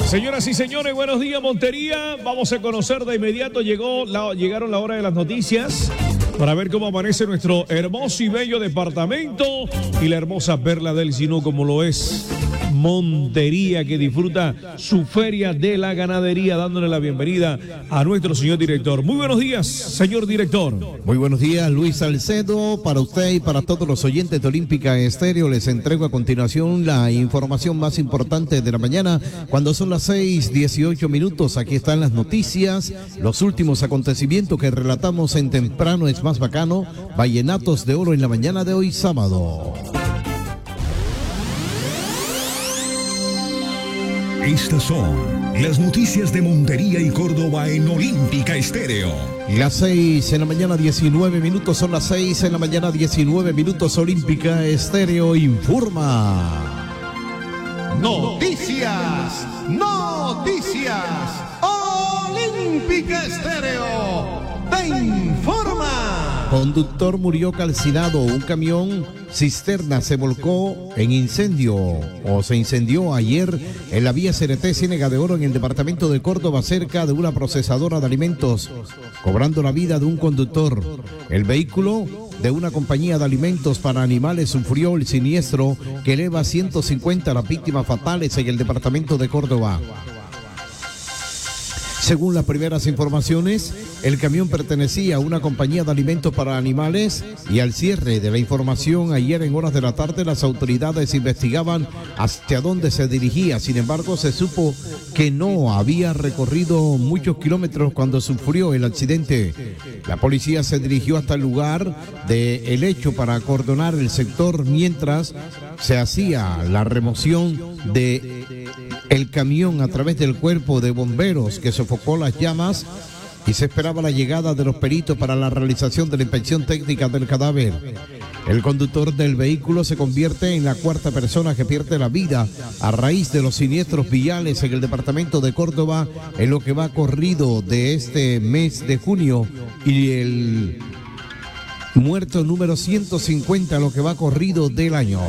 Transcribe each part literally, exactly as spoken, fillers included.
Señoras y señores, buenos días, Montería. Vamos a conocer de inmediato, llegó la, llegaron la hora de las noticias para ver cómo aparece nuestro hermoso y bello departamento y la hermosa perla del Sinú, como lo es Montería, que disfruta su feria de la ganadería, dándole la bienvenida a nuestro señor director. Muy buenos días, señor director. Muy buenos días, Luis Salcedo. Para usted y para todos los oyentes de Olímpica Estéreo, les entrego a continuación la información más importante de la mañana, cuando son las seis dieciocho minutos. Aquí están las noticias, los últimos acontecimientos que relatamos en Temprano es Más Bacano, Vallenatos de Oro en la mañana de hoy, sábado. Estas son las noticias de Montería y Córdoba en Olímpica Estéreo. Las seis en la mañana, diecinueve minutos, son las seis en la mañana, diecinueve minutos. Olímpica Estéreo informa. Noticias, noticias. Olímpica Estéreo te informa. Conductor murió calcinado. Un camión cisterna se volcó en incendio o se incendió ayer en la vía C N T Ciénega de Oro en el departamento de Córdoba, cerca de una procesadora de alimentos, cobrando la vida de un conductor. El vehículo de una compañía de alimentos para animales sufrió el siniestro que eleva a ciento cincuenta las víctimas fatales en el departamento de Córdoba. Según las primeras informaciones, el camión pertenecía a una compañía de alimentos para animales y al cierre de la información ayer en horas de la tarde las autoridades investigaban hacia dónde se dirigía. Sin embargo, se supo que no había recorrido muchos kilómetros cuando sufrió el accidente. La policía se dirigió hasta el lugar del hecho para acordonar el sector mientras se hacía la remoción de el camión a través del cuerpo de bomberos que sofocó las llamas, y se esperaba la llegada de los peritos para la realización de la inspección técnica del cadáver. El conductor del vehículo se convierte en la cuarta persona que pierde la vida a raíz de los siniestros viales en el departamento de Córdoba en lo que va corrido de este mes de junio, y el muerto número ciento cincuenta en lo que va corrido del año.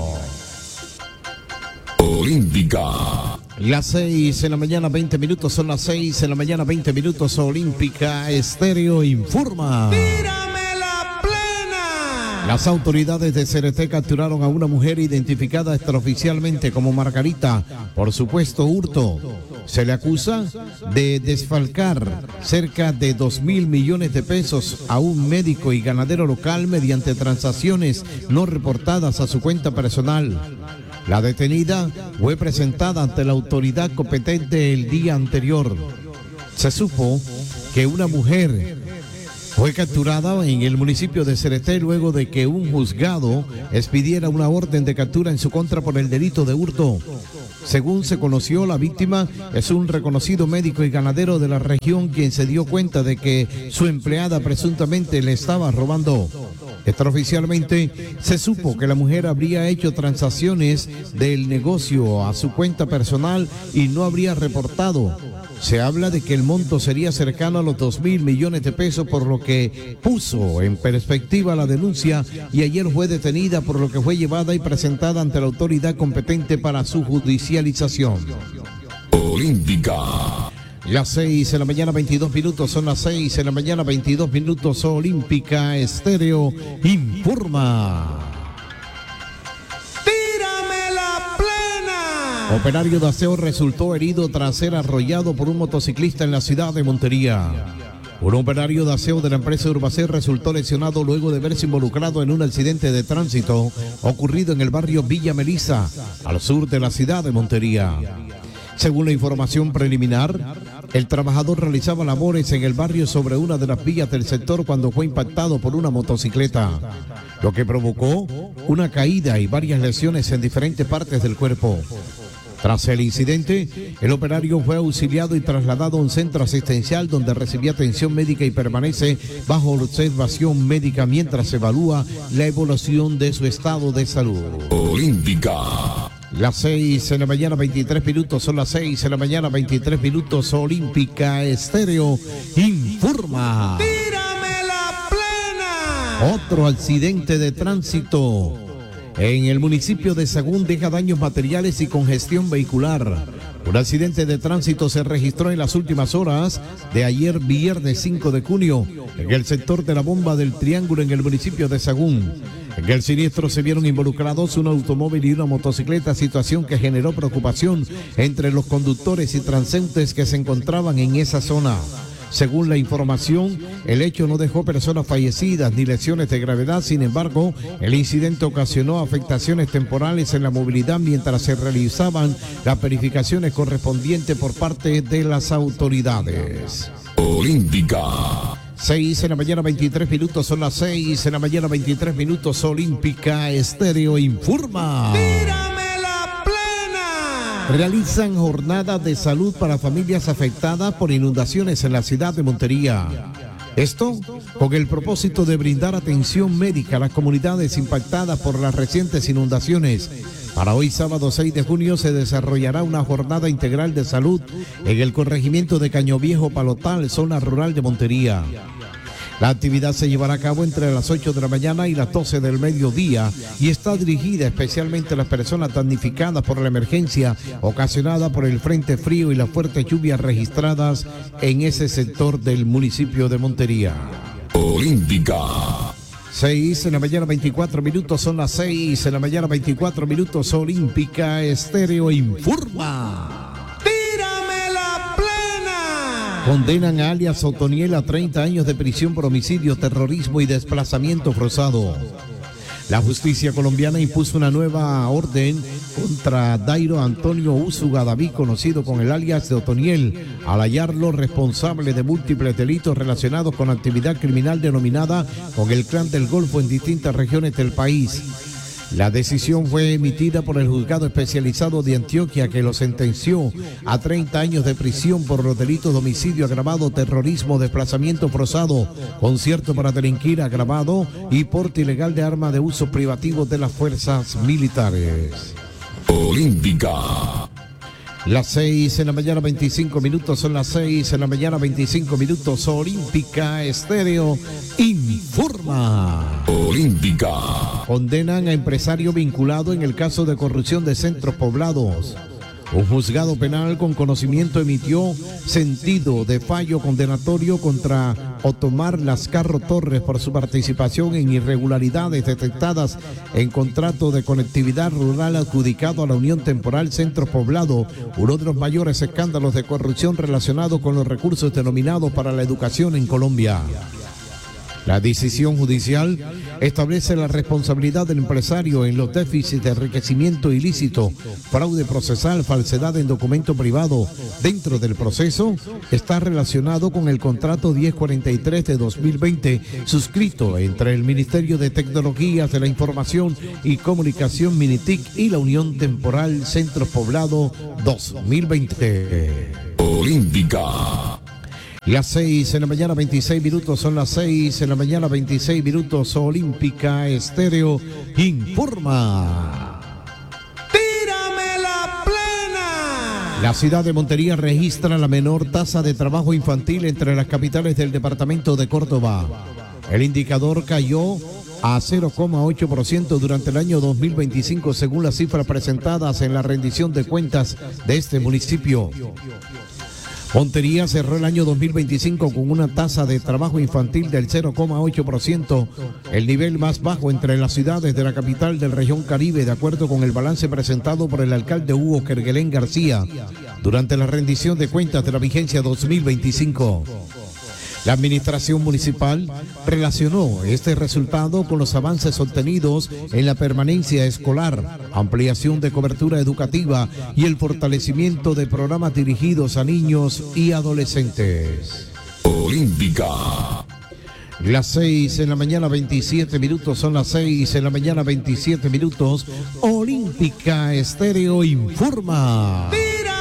Olímpica. Las seis en la mañana, veinte minutos, son las seis en la mañana, veinte minutos. Olímpica Estéreo informa. ¡Tírame la plena! Las autoridades de C N T capturaron a una mujer identificada extraoficialmente como Margarita por supuesto hurto. Se le acusa de desfalcar cerca de dos mil millones de pesos a un médico y ganadero local mediante transacciones no reportadas a su cuenta personal. La detenida fue presentada ante la autoridad competente el día anterior. Se supo que una mujer fue capturada en el municipio de C N T luego de que un juzgado expidiera una orden de captura en su contra por el delito de hurto. Según se conoció, la víctima es un reconocido médico y ganadero de la región quien se dio cuenta de que su empleada presuntamente le estaba robando. Extraoficialmente se supo que la mujer habría hecho transacciones del negocio a su cuenta personal y no habría reportado. Se habla de que el monto sería cercano a los dos mil millones de pesos, por lo que puso en perspectiva la denuncia, y ayer fue detenida, por lo que fue llevada y presentada ante la autoridad competente para su judicialización. Olímpica. Las seis en la mañana, veintidós minutos, son las seis en la mañana, veintidós minutos. Olímpica Estéreo informa. ¡Tírame la plena! Operario de aseo resultó herido tras ser arrollado por un motociclista en la ciudad de Montería. Un operario de aseo de la empresa Urbacel resultó lesionado luego de verse involucrado en un accidente de tránsito ocurrido en el barrio Villa Melisa, al sur de la ciudad de Montería. Según la información preliminar, el trabajador realizaba labores en el barrio sobre una de las vías del sector cuando fue impactado por una motocicleta, lo que provocó una caída y varias lesiones en diferentes partes del cuerpo. Tras el incidente, el operario fue auxiliado y trasladado a un centro asistencial donde recibía atención médica y permanece bajo observación médica mientras se evalúa la evolución de su estado de salud. Olímpica. Las seis en la mañana, veintitrés minutos, son las seis en la mañana, veintitrés minutos. Olímpica Estéreo informa. ¡Tírame la plena! Otro accidente de tránsito en el municipio de Sagún deja daños materiales y congestión vehicular. Un accidente de tránsito se registró en las últimas horas de ayer viernes cinco de junio en el sector de la Bomba del Triángulo en el municipio de Sagún. En el siniestro se vieron involucrados un automóvil y una motocicleta, situación que generó preocupación entre los conductores y transeúntes que se encontraban en esa zona. Según la información, el hecho no dejó personas fallecidas ni lesiones de gravedad. Sin embargo, el incidente ocasionó afectaciones temporales en la movilidad mientras se realizaban las verificaciones correspondientes por parte de las autoridades. Olímpica. seis en la mañana, veintitrés minutos, son las seis en la mañana, veintitrés minutos, Olímpica Estéreo informa. ¡Tírame la plena! Realizan jornadas de salud para familias afectadas por inundaciones en la ciudad de Montería. Esto con el propósito de brindar atención médica a las comunidades impactadas por las recientes inundaciones. Para hoy, sábado seis de junio, se desarrollará una jornada integral de salud en el corregimiento de Caño Viejo Palotal, zona rural de Montería. La actividad se llevará a cabo entre las ocho de la mañana y las doce del mediodía y está dirigida especialmente a las personas damnificadas por la emergencia ocasionada por el frente frío y las fuertes lluvias registradas en ese sector del municipio de Montería. Olímpica. seis en la mañana, veinticuatro minutos, son las seis en la mañana, veinticuatro minutos, Olímpica Estéreo informa. ¡Tírame la plena! Condenan a alias Otoniel a treinta años de prisión por homicidio, terrorismo y desplazamiento forzado. La justicia colombiana impuso una nueva orden contra Dairo Antonio Úsuga David, conocido con el alias de Otoniel, al hallarlo responsable de múltiples delitos relacionados con actividad criminal denominada con el Clan del Golfo en distintas regiones del país. La decisión fue emitida por el juzgado especializado de Antioquia, que lo sentenció a treinta años de prisión por los delitos de homicidio agravado, terrorismo, desplazamiento forzado, concierto para delinquir agravado y porte ilegal de arma de uso privativo de las fuerzas militares. Olímpica. Las seis en la mañana, veinticinco minutos, son las seis en la mañana, veinticinco minutos, Olímpica Estéreo informa. Olímpica. Condenan a empresario vinculado en el caso de corrupción de centros poblados. Un juzgado penal con conocimiento emitió sentido de fallo condenatorio contra Otomar Lascarro Torres por su participación en irregularidades detectadas en contrato de conectividad rural adjudicado a la Unión Temporal Centro Poblado, uno de los mayores escándalos de corrupción relacionado con los recursos denominados para la educación en Colombia. La decisión judicial establece la responsabilidad del empresario en los déficits de enriquecimiento ilícito, fraude procesal, falsedad en documento privado. Dentro del proceso está relacionado con el contrato diez cuarenta y tres de dos mil veinte suscrito entre el Ministerio de Tecnologías de la Información y Comunicación Minitic y la Unión Temporal Centro Poblado dos mil veinte. Olímpica. Las seis en la mañana, veintiséis minutos, son las seis en la mañana, veintiséis minutos, Olímpica Estéreo informa. ¡Tírame la plena! La ciudad de Montería registra la menor tasa de trabajo infantil entre las capitales del departamento de Córdoba. El indicador cayó a cero coma ocho por ciento durante el año dos mil veinticinco, según las cifras presentadas en la rendición de cuentas de este municipio. Montería cerró el año dos mil veinticinco con una tasa de trabajo infantil del cero coma ocho por ciento, el nivel más bajo entre las ciudades de la capital del región Caribe, de acuerdo con el balance presentado por el alcalde Hugo Kerguelén García durante la rendición de cuentas de la vigencia dos mil veinticinco. La administración municipal relacionó este resultado con los avances obtenidos en la permanencia escolar, ampliación de cobertura educativa y el fortalecimiento de programas dirigidos a niños y adolescentes. Olímpica. Las seis en la mañana, veintisiete minutos, son las seis en la mañana, veintisiete minutos, Olímpica Estéreo informa.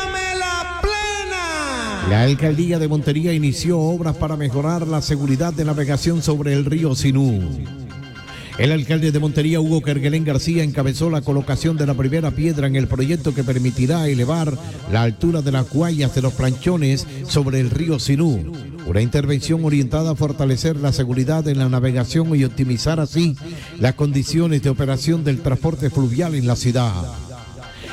La alcaldía de Montería inició obras para mejorar la seguridad de navegación sobre el río Sinú. El alcalde de Montería, Hugo Kerguelén García, encabezó la colocación de la primera piedra en el proyecto que permitirá elevar la altura de las guayas de los planchones sobre el río Sinú. Una intervención orientada a fortalecer la seguridad en la navegación y optimizar así las condiciones de operación del transporte fluvial en la ciudad.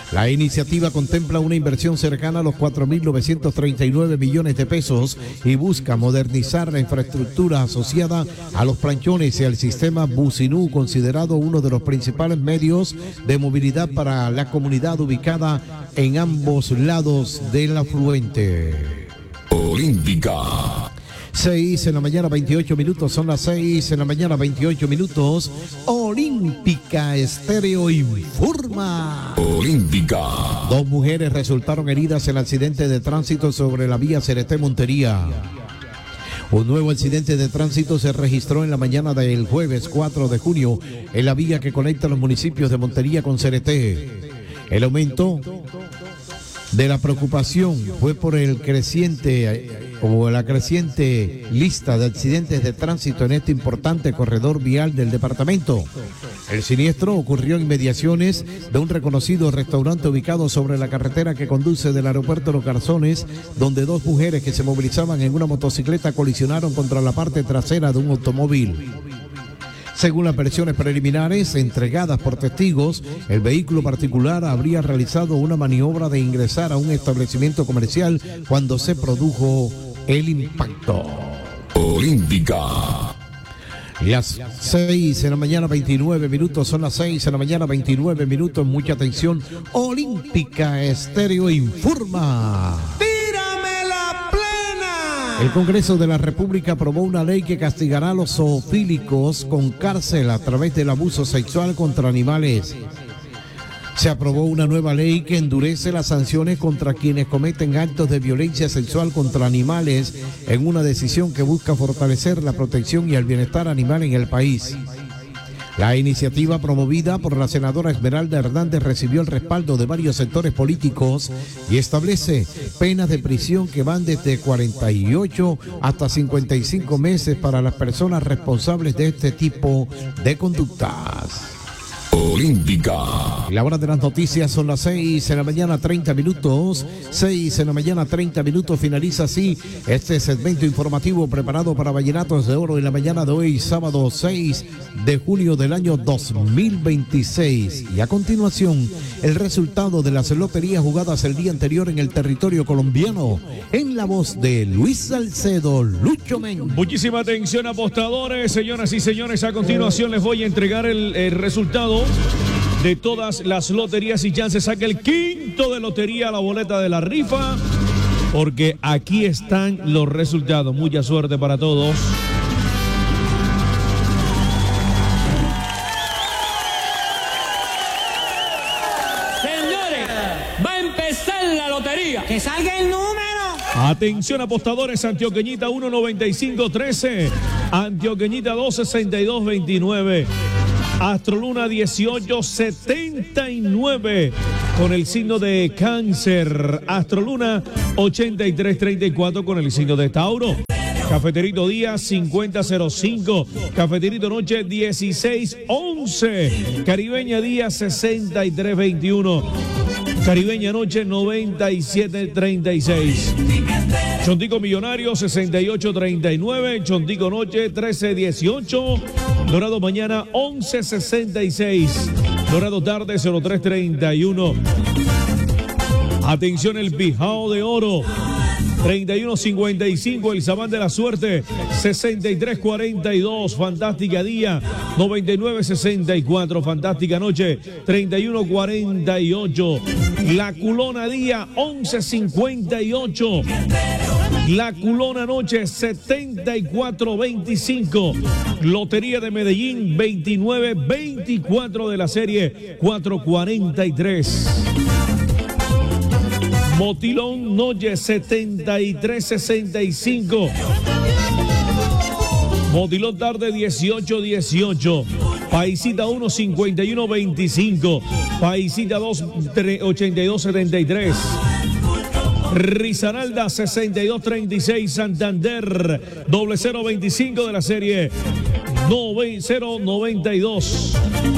La iniciativa contempla una inversión cercana a los cuatro mil novecientos treinta y nueve millones de pesos y busca modernizar la infraestructura asociada a los planchones y al sistema Businú, considerado uno de los principales medios de movilidad para la comunidad ubicada en ambos lados del afluente. Olímpica. seis en la mañana, veintiocho minutos, son las seis en la mañana, veintiocho minutos. Olímpica Estéreo informa. Olímpica. Dos mujeres resultaron heridas en accidente de tránsito sobre la vía Cereté Montería. Un nuevo accidente de tránsito se registró en la mañana del jueves cuatro de junio en la vía que conecta los municipios de Montería con Cereté. El aumento de la preocupación fue por el creciente o la creciente lista de accidentes de tránsito en este importante corredor vial del departamento. El siniestro ocurrió en mediaciones de un reconocido restaurante ubicado sobre la carretera que conduce del aeropuerto Los Garzones, donde dos mujeres que se movilizaban en una motocicleta colisionaron contra la parte trasera de un automóvil. Según las versiones preliminares entregadas por testigos, el vehículo particular habría realizado una maniobra de ingresar a un establecimiento comercial cuando se produjo el impacto. Olímpica. Las seis en la mañana, veintinueve minutos, son las seis en la mañana, veintinueve minutos, mucha atención. Olímpica Estéreo informa. El Congreso de la República aprobó una ley que castigará a los zoofílicos con cárcel a través del abuso sexual contra animales. Se aprobó una nueva ley que endurece las sanciones contra quienes cometen actos de violencia sexual contra animales en una decisión que busca fortalecer la protección y el bienestar animal en el país. La iniciativa promovida por la senadora Esmeralda Hernández recibió el respaldo de varios sectores políticos y establece penas de prisión que van desde cuarenta y ocho hasta cincuenta y cinco meses para las personas responsables de este tipo de conductas. Olímpica. La hora de las noticias son las seis en la mañana, treinta minutos. seis en la mañana, treinta minutos. Finaliza así este segmento informativo preparado para Vallenatos de Oro en la mañana de hoy, sábado seis de junio del año dos mil veintiséis. Y a continuación, el resultado de las loterías jugadas el día anterior en el territorio colombiano, en la voz de Luis Salcedo, Lucho Men. Muchísima atención, apostadores, señoras y señores. A continuación les voy a entregar el, el resultado de todas las loterías y ya se saca el quinto de lotería, la boleta de la rifa, porque aquí están los resultados. Mucha suerte para todos. Señores, va a empezar la lotería. ¡Que salga el número! Atención, apostadores. Antioqueñita uno noventa y cinco trece, Antioqueñita dos sesenta y dos veintinueve, Astroluna dieciocho setenta y nueve con el signo de Cáncer, Astroluna ochenta y tres treinta y cuatro con el signo de Tauro, Cafeterito Día cincuenta cero cinco, Cafeterito Noche dieciséis once, Caribeña Día sesenta y tres veintiuno, Caribeña Noche noventa y siete treinta y seis. Chontico Millonario sesenta y ocho treinta y nueve, Chontico Noche trece dieciocho, Dorado Mañana once sesenta y seis, Dorado Tarde cero tres treinta y uno. Atención, el Bijao de Oro treinta y uno cincuenta y cinco, el Sabán de la Suerte sesenta y tres cuarenta y dos, Fantástica Día noventa y nueve sesenta y cuatro, Fantástica Noche treinta y uno cuarenta y ocho, La Culona Día once cincuenta y ocho, La Culona Noche setenta y cuatro veinticinco, Lotería de Medellín veintinueve veinticuatro de la serie cuatrocientos cuarenta y tres. Motilón Noche setenta y tres sesenta y cinco. Motilón Tarde dieciocho dieciocho. Paisita uno cincuenta y uno veinticinco. Paisita dos ochenta y dos setenta y tres. Risaralda sesenta y dos treinta y seis. Santander doble cero veinticinco de la serie cero noventa y dos.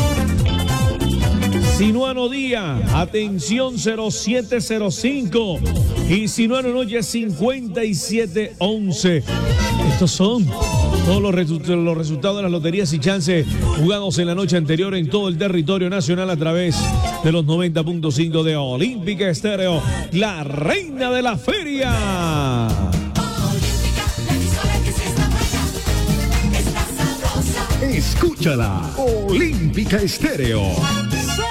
Sinuano Día, atención cero siete cero cinco y Sinuano Noche cincuenta y siete once. Estos son Todos los, resu los resultados de las loterías y chances jugados en la noche anterior en todo el territorio nacional a través de los noventa punto cinco de Olímpica Estéreo, la reina de la feria. Escúchala, Olímpica Estéreo.